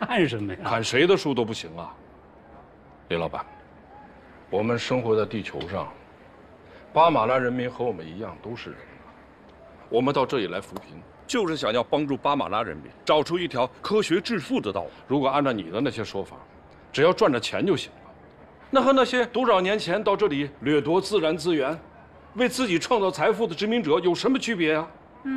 看什么呀？ 砍谁的树都不行啊，李老板。我们生活在地球上，巴马拉人民和我们一样都是人。我们到这里来扶贫，就是想要帮助巴马拉人民找出一条科学致富的道路。如果按照你的那些说法，只要赚着钱就行了，那和那些多少年前到这里掠夺自然资源、为自己创造财富的殖民者有什么区别呀？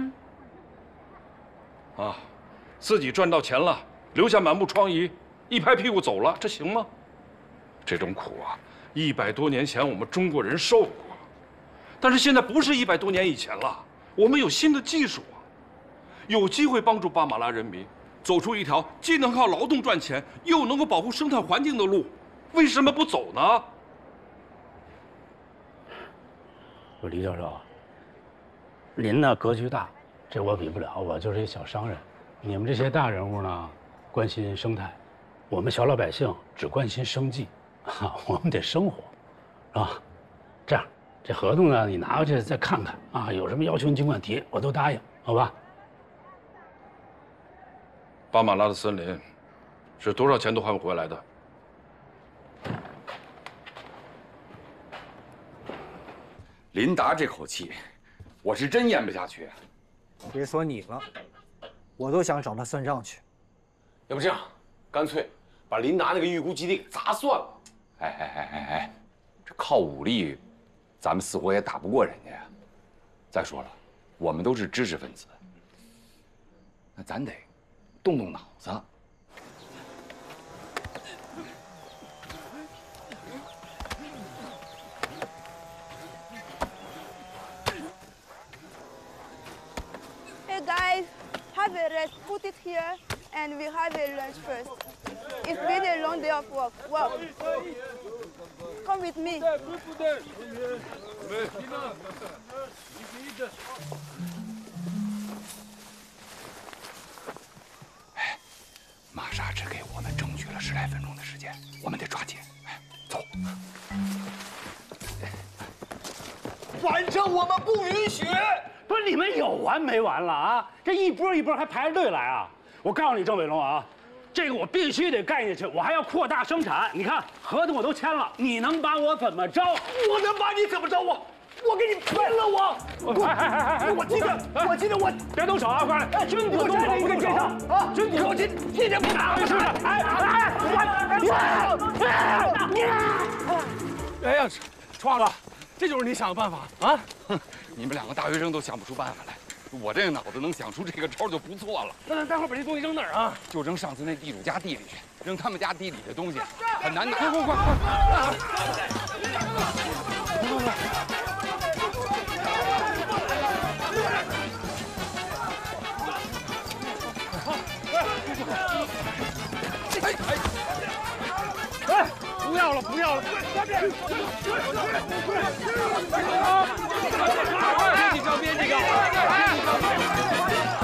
自己赚到钱了，留下满目疮痍，一拍屁股走了，这行吗？这种苦啊，100多年前我们中国人受过，但是现在不是100多年以前了。我们有新的技术啊，有机会帮助巴马拉人民走出一条既能靠劳动赚钱，又能够保护生态环境的路，为什么不走呢？ 李教授，您呢格局大，这我比不了，我就是一小商人。你们这些大人物呢，关心生态，我们小老百姓只关心生计，我们得生活，是吧？这样。这合同呢，你拿回去再看看啊，有什么要求你尽管提，我都答应，好吧？ 巴马拉的森林是多少钱都还不回来的。 琳达这口气，我是真咽不下去。 别说你了，我都想找他算账去。 要不这样，干脆把琳达那个预估基地给砸算了。 哎，这靠武力。咱们死活也打不过人家呀！再说了，我们都是知识分子，那咱得动动脑子。 Hey guys, have a rest. Put it here, and we have a lunch first. It's been a long day of work. Well, come with me. 哎，玛莎只给我们争取了10来分钟的时间，我们得抓紧。哎，走。 反正我们不允许。 不是你们有完没完了啊？这一波一波还排着队来啊！我告诉你，郑伟龙啊。这个我必须得干下去，我还要扩大生产。你看，合同我都签了，你能把我怎么着？ 我能把你怎么着？我给你拼了！我记得我别动手啊！快来，军体动手不跟接上啊！军体手今天不打了是不是？ 哎呀，创了，这就是你想的办法啊！ 你们2个大学生都想不出办法来。我这个脑子能想出这个招就不错了。 那咱待会儿把这东西扔哪儿啊？ 就扔上次那地主家地里去，扔他们家地里的东西很难拿。快！ 哎，不要了！边这个，